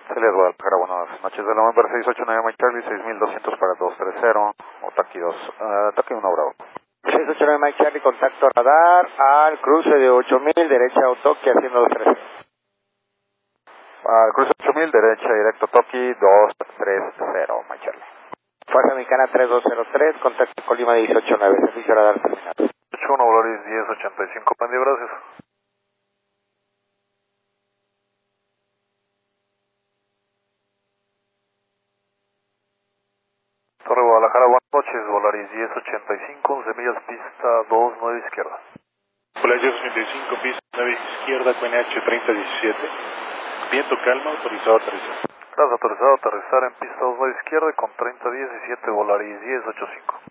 Celia Guadalajara, buenas noches. De la November 689 Mike Charlie, 6200 para 230, Otaki 2, Otaki 1 Bravo. 689 Mike Charlie, contacto radar al cruce de 8000, derecha Otoki haciendo 230. Al cruce 8000, derecha directo Toki 230, Mike Charlie. Fuerza Mexicana 3203, contacto Colima 189, servicio radar terminado. 81 Volaris 1085, pendiente, gracias. Torre Guadalajara, buenas noches, Volaris 1085, 11 millas, pista 29 izquierda. Volaris 1085, pista 9 izquierda, QNH 3017. Viento calma, autorizado a aterrizar. Gracias, autorizado a aterrizar en pista 29 izquierda con 3017, Volaris 1085.